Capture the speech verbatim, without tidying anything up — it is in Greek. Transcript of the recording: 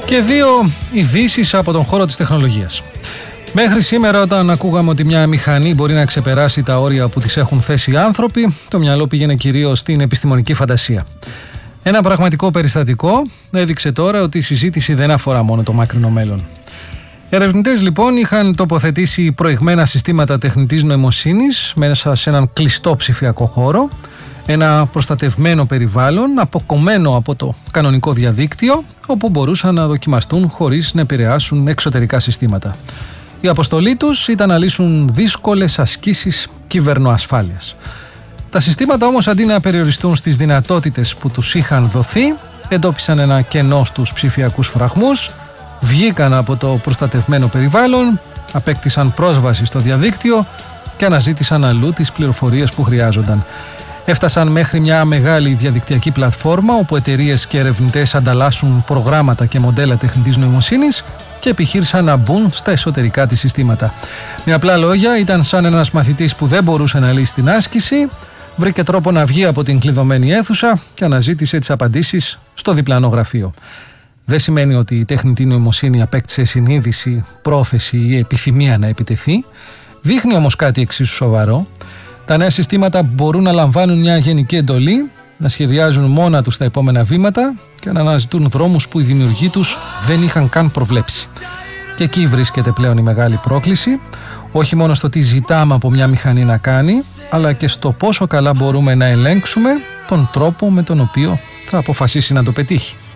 Και δύο ειδήσεις από τον χώρο της τεχνολογίας. Μέχρι σήμερα, όταν ακούγαμε ότι μια μηχανή μπορεί να ξεπεράσει τα όρια που τις έχουν θέσει οι άνθρωποι, το μυαλό πήγαινε κυρίως στην επιστημονική φαντασία. Ένα πραγματικό περιστατικό έδειξε τώρα ότι η συζήτηση δεν αφορά μόνο το μακρινό μέλλον. Ερευνητές λοιπόν είχαν τοποθετήσει προηγμένα συστήματα τεχνητής νοημοσύνης μέσα σε έναν κλειστό ψηφιακό χώρο, ένα προστατευμένο περιβάλλον αποκομμένο από το κανονικό διαδίκτυο, όπου μπορούσαν να δοκιμαστούν χωρίς να επηρεάσουν εξωτερικά συστήματα. Η αποστολή τους ήταν να λύσουν δύσκολες ασκήσεις κυβερνοασφάλειας. Τα συστήματα όμως, αντί να περιοριστούν στις δυνατότητες που τους είχαν δοθεί, εντόπισαν ένα κενό στους ψηφιακούς φραγμούς, βγήκαν από το προστατευμένο περιβάλλον, απέκτησαν πρόσβαση στο διαδίκτυο και αναζήτησαν αλλού τις πληροφορίες που χρειάζονταν. Έφτασαν μέχρι μια μεγάλη διαδικτυακή πλατφόρμα όπου εταιρείες και ερευνητές ανταλλάσσουν προγράμματα και μοντέλα τεχνητής νοημοσύνης και επιχείρησαν να μπουν στα εσωτερικά της συστήματα. Με απλά λόγια, ήταν σαν ένας μαθητής που δεν μπορούσε να λύσει την άσκηση, βρήκε τρόπο να βγει από την κλειδωμένη αίθουσα και αναζήτησε τις απαντήσεις στο διπλανό γραφείο. Δεν σημαίνει ότι η τεχνητή νοημοσύνη απέκτησε συνείδηση, πρόθεση ή επιθυμία να επιτεθεί. Δείχνει όμως κάτι εξίσου σοβαρό. Τα νέα συστήματα μπορούν να λαμβάνουν μια γενική εντολή, να σχεδιάζουν μόνα τους τα επόμενα βήματα και να αναζητούν δρόμους που οι δημιουργοί τους δεν είχαν καν προβλέψει. Και εκεί βρίσκεται πλέον η μεγάλη πρόκληση, όχι μόνο στο τι ζητάμε από μια μηχανή να κάνει, αλλά και στο πόσο καλά μπορούμε να ελέγξουμε τον τρόπο με τον οποίο θα αποφασίσει να το πετύχει.